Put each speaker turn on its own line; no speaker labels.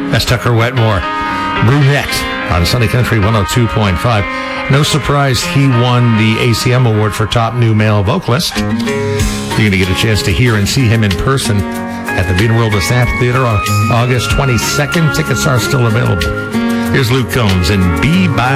That's Tucker Wetmore. Brunette on Sunny Country 102.5. No surprise he won the ACM Award for Top New Male Vocalist. You're going to get a chance to hear and see him in person at the Wiener Wilderness Amphitheater on August 22nd. Tickets are still available. Here's Luke Combs and Be By